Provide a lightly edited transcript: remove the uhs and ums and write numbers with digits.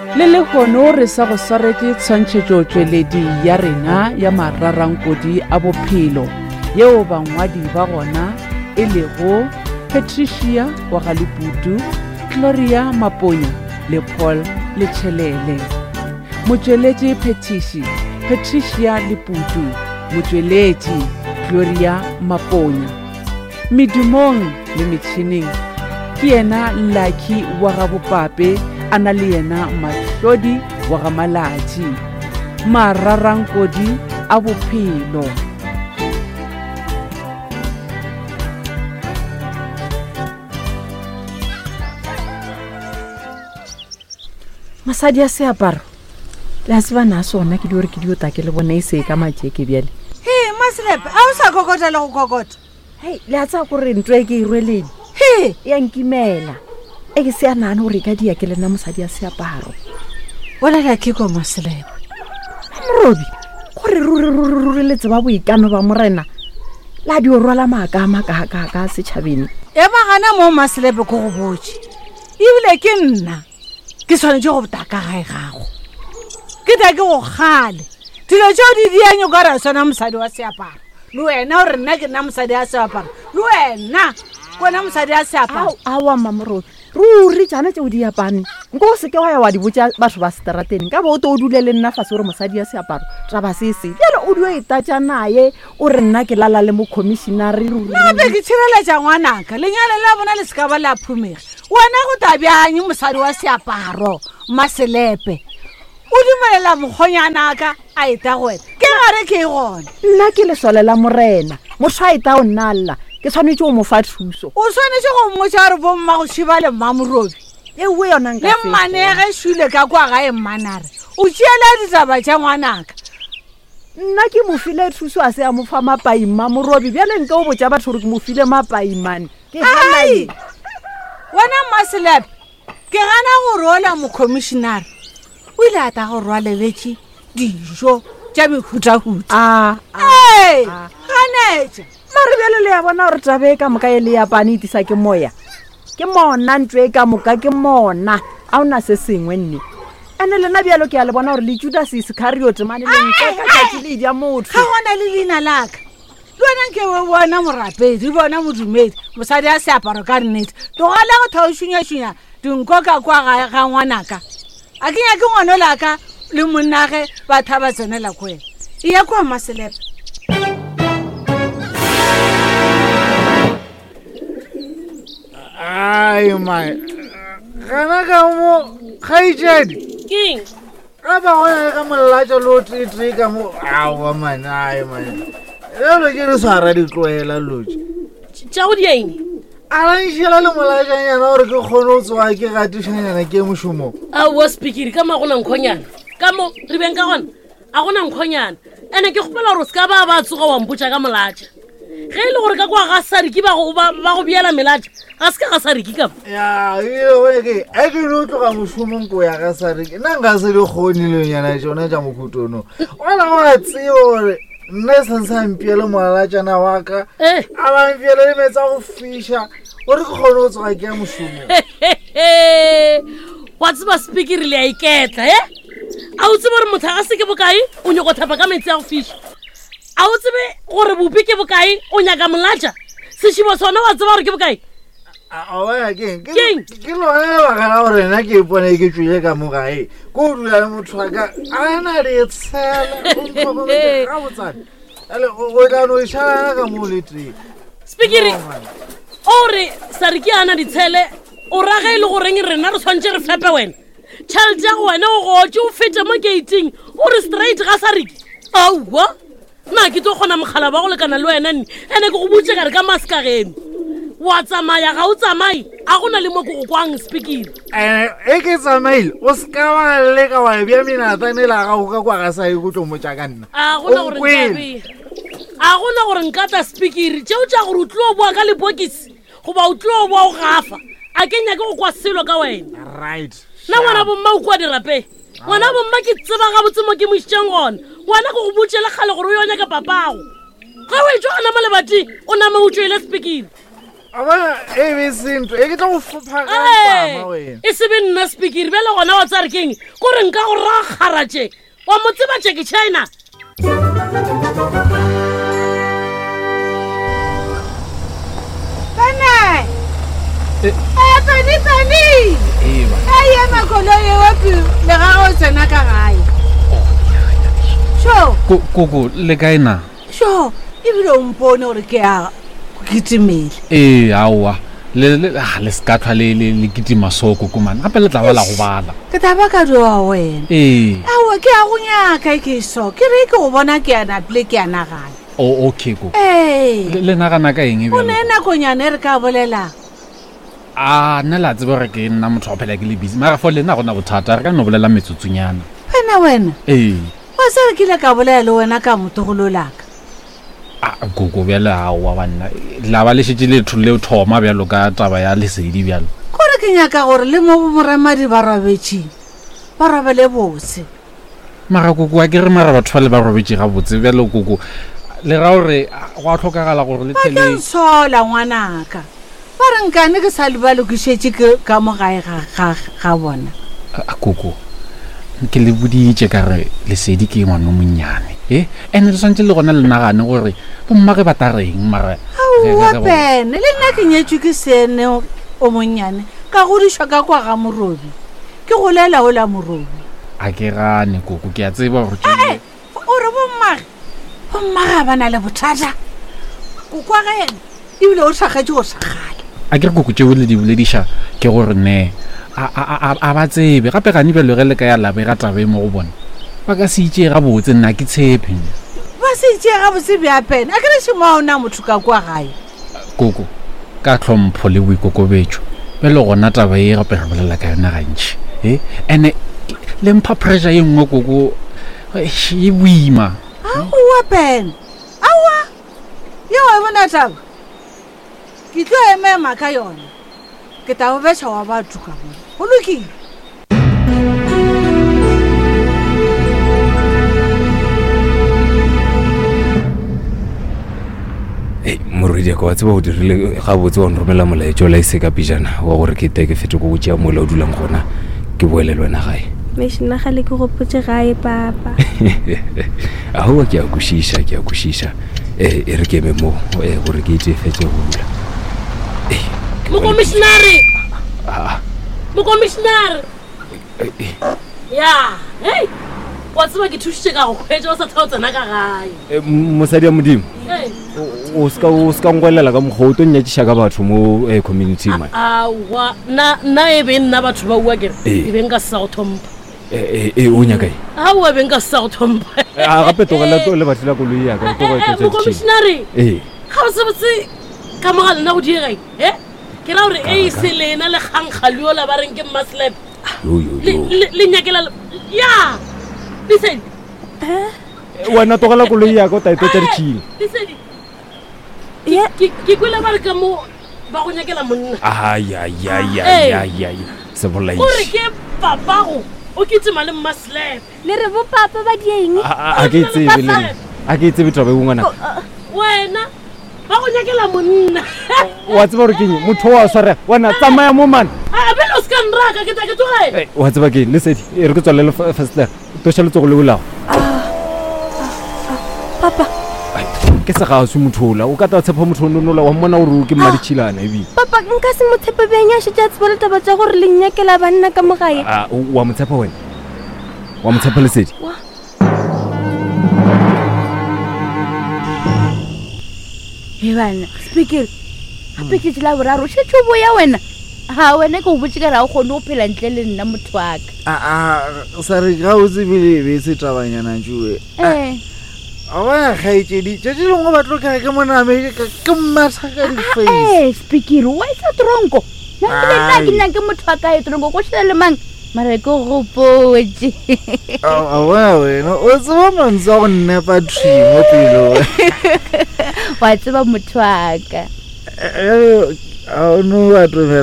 le le hono re sa go swaretse tshwantšhetšotšweledi ya rena ya mararankodi a bophelo yeo bangwadi ba gona e lego Patricia wa Galeputu, Gloria Maponya le Paul Letšhelele. Motšweletši Patricia Leputu, motšweletši Gloria Maponya. Medumong le metšhineng ke yena Lucky wa Gabopape a na le yena Mahlodi wa Gamalatši. Mararankodi a bophelo. Masadi a seaparo le a seba na sona ke di gore ke diota ke le bona e se ka matšeke bjale. He Maslepe a o sa kokota le go kokota. Hei le a tsa gore ntwe e ke e rweleng He ya nkimela e ke se a nane gore ka dia ke lena mosadi a seaparo. bolela ke ko Maslepe. Morobi gore ruri le tseba boikano ba morena la di o rwala maakama ka setšhabeng. E magana mo Maslepe ko go botse ebile ke nna ke tshwanetse go botaka gae gago ke ta ke go gale dilo tšeo di dianyo ka re sona mosadi wa seaparo le wena gore nna ke nna mosadi a seaparo le wena kona mosadi a seaparo. Awa mamorobi ruri jana tšeo di apane nko o seke wa ya wa di botsa batho ba seterateng ka bo o to o dule le nna fase gore mosadi ya seaparo taba se bjale o dio e tatša naye o re nna ke lala le mo commissionary ruri gape ke tshireletša ngwanaka lenyalo la bona le seka ba la phumega wena go tabjanye mosadi wa seaparo Maslepe o dumelela mokgonyanaka a eta go wena ke gare ke e gona nna ke lesole la morena motho a eta o nna lla ke tshwanetse o mo fa thuso o tshwanetse go mmotsa gore bomma go šiba le mmamorobi ewe yona le mmanege šule ka kwa gae mmanare o tšeela ditaba tša ngwanaka nna ke mo file thuso a se a mo fa mapaima morobi bjale nka o botsa batho gore ke mo file mapaimane ke ai wena Maslepe ke gana go rola mokhomišenare o ile a ta go rwaleletše dijo tša mehutahuta ganetša mare bjale le ya bona gore tabe ka moka e le yapane itisa ke moya ke mona ntwe ka moka ke mona a ona se sengwe nne ene lena bjalo ke ya le bona gore le Judas Iscariot mane le nke ka tšatši le dia motho ga gona le leina laka le wena nke we bona morapedi bona modumedi mosadi a seaparo ka nnete togala go thao šunyašunya dinko ka kwa ga ngwanaka a ke nyake ngwana laka le monnage ba thaba tsenela ko wena e ya kwa Maslepe. Ai mai kana ka mo khaijadi King ka ba gona ka molatša lo tritri ka mo awa man ai man lo ke re swara di tloela lotse tša go diaine a lanšhela le molatšanyana gore ke kgone go tsoga ke gatišanyana ke mošomo a wa speakiri ka ma gona nkgonyana ka mo re beng ka gona a gona nkgonyana ene ke kgopela gore o seka ba tsoga wa mpotša ka molatša ge e le gore ka kwa ga sariki ba go biela melatša ga se ka ga sariki kapa ya ke a ke no tloga mošomong ko ya ga sariki nna nka se di kgonilonyana tšona tša mokhutono ona wa tseo gore nna e santse a mpiele moalatšana wa ka a ba mpiele le metsa go fiša gore ke kgone go tsoga ke ya mošomo wa tseba speakiri le a iketla a o tsebe gore motho ga se ke bokae o nyako thapa ka metsi a go fiša a o tsebe gore bopi ke bokae o nyaka molatša sešibo sona wa tseba gore ke bokae ke lone lebaka la gore nna ke ipone ke tswile ka mo gae ko o dula le motho wa ka a na le tshela gabotsane o tla no išalana ka mo letreng speakiri o re sariki ana ditshele o raga e le goreng rena re tshwantse re fepe wena tšhelete ya go wena o gotse o fete mo gating o re straight ga sariki aowa nna ke tlo kgona mogala ba go lekana le wena nne ene ke go botse kare ka maska geno wa tsamaya ga o tsamaye a gona le mo ko go kwang speakiri e ke tsamaile o seka ba leka wa bja menatane la gago ka kwa ga sa e go tlo motša ka nna a gona gore nkata speakiri tšeo tša gore o tlo boa ka lebokisi goba o tlo boa o gafa a ke nyake go kwa selo ka wena right nna ngwana bomma o kwa dirape ngwana bomma ke tseba gabotse mo ke mošitšeng gona ngwana ko go botšele kgale gore o yone ka papago ga o e tswa gana mo lebating o nama o tšwele speakiri aba e be sento e ke tla go fopha ka mpama wena e se be nna speaker bjale gona wa tsare keng kore nka go raga kgaratše wa mo tseba Jackie China Penny! Hey, makoloi wapi le ga o tsena ka gae. Sho. Koko le kaina. Sho, ibile umpone gore ke a kitimele. Aowa. Le skathwa le kitima soko kumana. Gape le tla bala go bala. Ke taba ka doa wena. Aowa ke a go nyaka ke so. Ke re ke go bona ke ana ple ke ana gae. Oh, okay go. Le nagana ka eng e bjalo? O nena konyane re ka bolela. Nna la tsebe gore ke nna motho wa phela ke le busy mara fo le nna gona bothata re ka no bolela metsotsunyana wena wa se re kile ka bolela le wena ka motogolo laka gogo bjale wa banna la ba le shetse le thulle thoma bjalo ka taba ya lesedi bjalo gore ke nyaka gore le mo boremadi ba robetše ba robele botse mara gogo a ke re mara batho ba le ba robetše ga botse bjale gogo le ra gore go a tlhokagala gore le tele ba tshola ngwanaka ba re nkane ke sa lebalo ke šetše ka mo gae ga bona koko ke le boditše ka re lesedi ke ngwana monnyane ene le swantse le gona le nagane gore bommage ba tareng mara aowa pene le nna ke nyetšwe ke sene o monnyane ka godišwa ka kwa ga morobi ke go lela o la morobi a ke gane koko ke a tseba gore ore bommage ba na le bothata kokwa ga ena ebile o tlhagetše go sagale a ke re koko tšeo le di bolediša ke gore ne a ba tsebe gape gane bjalo ge le ka ya labe ga tabe mo go bona ba ka se itšee gabotse nna ke tshepe ba se itšee gabotse bja pene a ke re šemo a ona motho ka kwa gae koko ka tlhompho le boikokobetšo bjale gona taba e gape re bolela ka yona gantši ande le mpha pressure ye nngwe koko e boima aowa pene aowa yeo e bona taba ke tlo emema ka yona ke ta go betšha wa batho ka bona go lokile morwedi ka wa tseba o dirile ga botse wa nromela molaetša o laise ka pijana wa gore ke ke fete go botšea mola o dulang gona ke boele le wena gae meshinagale ke gopotse gae papa aowa ke a kwešiša e re ke eme mo gore ke ite fetse go dula Mokomishenare ya wa tseba ke thušitše ka go hwetša o sa thao tsena ka gae mosadi ya modimo o ska ngwelela ka mokgwa o to nnyatšiša ka batho mo community man aowa nna e be nna batho ba ua kere e be nka se sa go thompha o nyakae aowa be nka se sa go thompha gape togela le batho la koloi yaka mokomishenare ga o sebotse ka moga lena go diegae ke ra gore e se lena le kgankgale ola ba reng ke mmaslep le nyakela ya lisedi wena togela koloi yaka o taetotsa ditšhini lisedi ke kwele ba re ka mo ba go nyakela monna sebolaiši gore ke papago o ketima le mmaslep le re bo papa ba dieng a ke itsebe taba e ngwanaka wena ba go nyakela monna wa tseba gore keng motho wa sware wena tsamaya mo mana bele o se ka nraka ke tloge wa tseba keng lesedi e re ke tswalele fastler toša letsogo le bolago papa ke se ga se motho ola o ka ta tshepa motho nonola wa mmona gore o ke mmaditšhilana ebile papa nka se motshepe beng ya šetša tseba le taba tša gore le nyakela banna ka mogae wa motshepa wena wa motshepa lesedi bana speaker gape ke tsela boraro šetše o boya wena wena ke go botse ka ra o kgone o phela ntle le nna motho wa ka sa re ga o tsebile be se tabanyana tšue a bona kgaetšedi tšatši lengwe ba tlo kaya ke monamee ke mmatha ka diface speaker wa isa tronko nabile nna ke nyake motho wa ka e tronko ko šela le mang mara ke gopotse a bona wena o tseba mantse a go nnepa tree mo pelo wa tseba motho wa ka a no batho